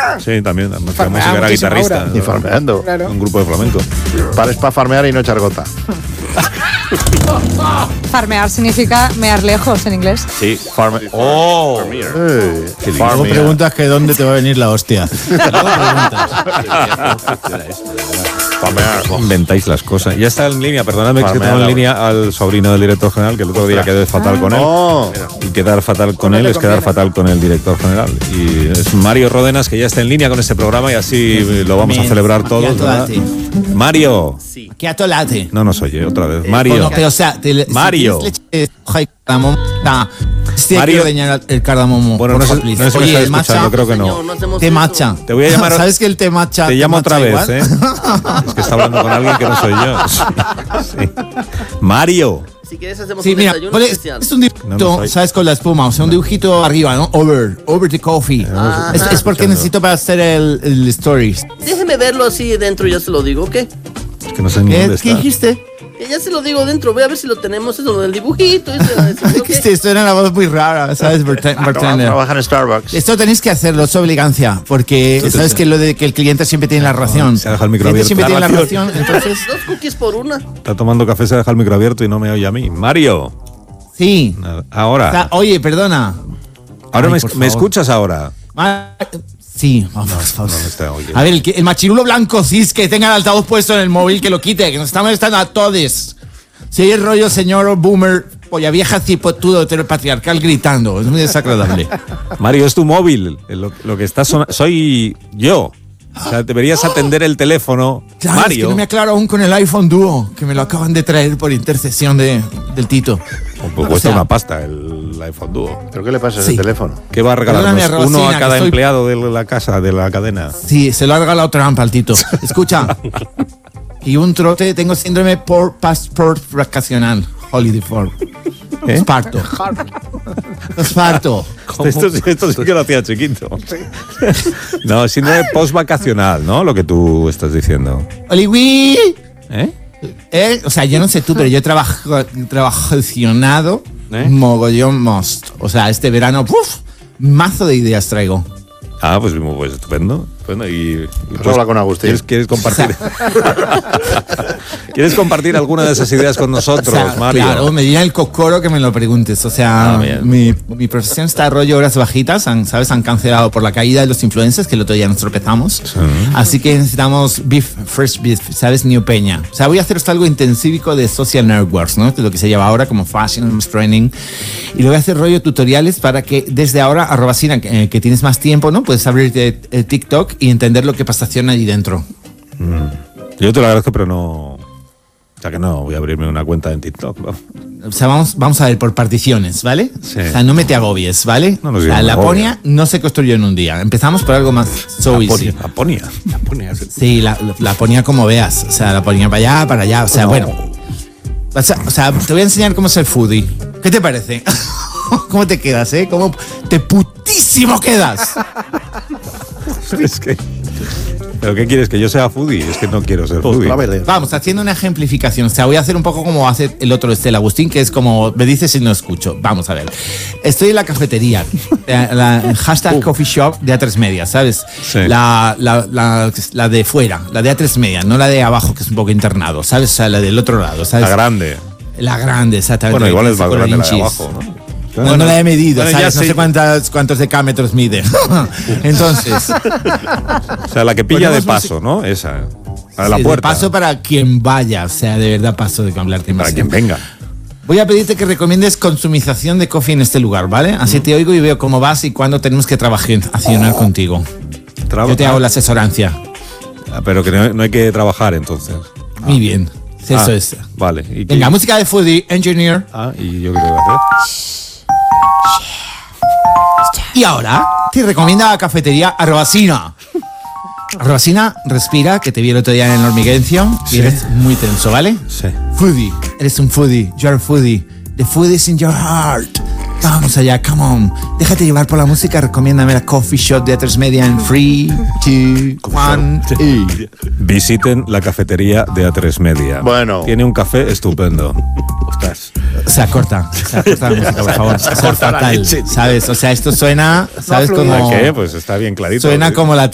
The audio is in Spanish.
Sí, también. Música era guitarrista. Y farmeando. Claro. Un grupo de flamenco. Pares para farmear y no echar gota. Farmear significa mear lejos en inglés. Sí, ¡oh! Luego preguntas que dónde te va a venir la hostia. Luego preguntas. Inventáis las cosas. Ya está en línea, perdóname que tengo en línea al sobrino del director general, que el otro día quedé fatal con él. Y quedar fatal con él es quedar fatal con el director general. Y es Mario Ródenas, que ya está en línea con este programa y así lo vamos a celebrar todos, ¿verdad? Mario. ¿Qué atolate? No nos oye otra vez. Mario. Bueno, pero o sea, Mario. Mario ordeñar el cardamomo. Bueno, no sé si me está escuchando, creo que no. Té matcha. Te voy a llamar. ¿Sabes que el té matcha? Te llamo otra vez, igual? ¿eh? Es que está hablando con alguien que no soy yo. Sí. Mario. Si quieres hacemos Sí, un mira, desayuno especial. es un dibujito, ¿sabes? Con la espuma, o sea, un dibujito arriba, ¿no? Over the coffee. Es porque necesito para hacer el stories. Déjeme verlo así dentro y ya se lo digo, ¿ok? Es que no sé ni dónde ¿Qué está. dijiste? Ya se lo digo dentro, voy a ver si lo tenemos, eso del dibujito. Esto era una voz muy rara, ¿sabes? Bartender. Trabaja en Starbucks. Esto tenéis que hacerlo, es obligancia, porque sabes que lo de que el cliente siempre tiene la ración. Se ha dejado el micro El cliente abierto. siempre tiene la ración, entonces... 2 cookies por una. Está tomando café, se deja el micro abierto y no me oye a mí. Mario. Sí. Ahora. Oye, perdona. Ahora Ay, me por favor. escuchas ahora. Sí, vamos. No me está oyendo. A ver, el machirulo blanco cis que tenga el altavoz puesto en el móvil, que lo quite, que nos está molestando a todos. Si hay el rollo señor boomer, polla vieja, cipotudo, heteropatriarcal gritando, es muy desagradable. Mario, es tu móvil. Lo que está sonando. Soy yo. O sea, deberías atender el teléfono. Claro, Mario. es que no me aclaro aún con el iPhone Duo, que me lo acaban de traer por intercesión del Tito. Pues cuesta una pasta el iPhone Duo. ¿Pero qué le pasa a Sí. ese teléfono? ¿Qué va a regalarnos? Perdóname, Uno Rosina, a cada que estoy- empleado de la casa, de la cadena. Sí, se lo ha regalado Trump al Tito. Escucha. Y un trote, tengo síndrome por passport vacacional. Holiday for. Esparto. Esto sí que lo hacía chiquito. No, síndrome post-vacacional, ¿no? Lo que tú estás diciendo. Oliwi. ¿Eh? O sea, yo no sé tú, pero yo he trabajacionado mogollón most. O sea, este verano, mazo de ideas traigo. Ah, pues estupendo. Bueno, y Pues habla con Agustín. ¿Quieres compartir? ¿Quieres compartir alguna de esas ideas con nosotros, O sea, Mario? claro, me llena el cocoro que me lo preguntes. O sea, bien. mi profesión está a rollo horas bajitas, ¿sabes? Han cancelado por la caída de los influencers, que el otro día nos tropezamos. Así que necesitamos fresh beef, ¿sabes? New Peña. O sea, voy a hacer algo intensívico de social networks, ¿no? Que es lo que se lleva ahora como fashion training. Y lo voy a hacer rollo tutoriales para que desde ahora, @Sina, que tienes más tiempo, ¿no? Puedes abrirte el TikTok y entender lo que pasaciona allí dentro. Yo te lo agradezco, pero no... O sea que no voy a abrirme una cuenta en TikTok. ¿No? O sea, vamos a ver por particiones, ¿vale? Sí. O sea, no me te agobies, ¿vale? No nos o sea, digas, Laponia no se construyó en un día. Empezamos por algo más easy. Laponia. Sí, Laponia como veas. O sea, Laponia para allá. O sea, bueno. O sea, te voy a enseñar cómo ser foodie. ¿Qué te parece? ¿Cómo te quedas, ¿Cómo te putísimo quedas? Es que... ¿Pero qué quieres? ¿Que yo sea foodie? Es que no quiero ser foodie. Vamos, haciendo una ejemplificación. O sea, voy a hacer un poco como hace el otro el Agustín, que es como me dices y no escucho. Vamos a ver. Estoy en la cafetería. Hashtag coffee shop de A3 Media, ¿sabes? Sí. La de fuera, la de A3 Media, no la de abajo, que es un poco internado, ¿sabes? O sea, la del otro lado, ¿sabes? La grande. La grande, exactamente. Bueno, igual es más Con grande la de inchis. abajo, ¿no? No la he medido, Bueno, ¿sabes? ya No sí. sé cuántos decámetros mide. Entonces, O sea, la que pilla de paso, ¿no? Esa. A la sí, de puerta. paso para quien vaya, o sea, de verdad paso de hablarte más. Para quien venga. Voy a pedirte que recomiendes consumización de coffee en este lugar, ¿vale? Así te oigo y veo cómo vas y cuándo tenemos que trabajar contigo. Yo te hago la asesorancia. Pero que no hay que trabajar entonces. Muy bien. Eso es. Vale. ¿Y qué? Venga, música de foodie, engineer. ¿Y yo qué tengo que hacer? Y ahora te recomienda la cafetería @Sina. @Sina, respira, que te vi el otro día en el hormiguencio y eres muy tenso, ¿vale? Sí. Foodie, eres un foodie, you're a foodie. The food is in your heart. Vamos allá, come on. Déjate llevar por la música, recomiéndame la coffee shop de A3 Media en 3, 2, 1, y... Visiten la cafetería de A3 Media. Bueno. Tiene un café estupendo. Ostras. O sea, corta la música, por favor. O sea, fatal, ¿sabes? O sea, esto suena, ¿sabes? Como... ¿Qué? Pues está bien clarito. Suena como la